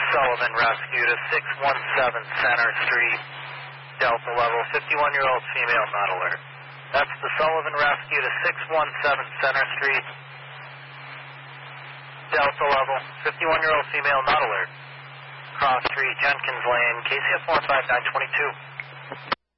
Sullivan Rescue to 617 Center Street, Delta level, 51-year-old female not alert. That's the Sullivan Rescue to 617 Center Street, Delta level, 51-year-old female not alert. Cross Street, Jenkins Lane, KCF 15922.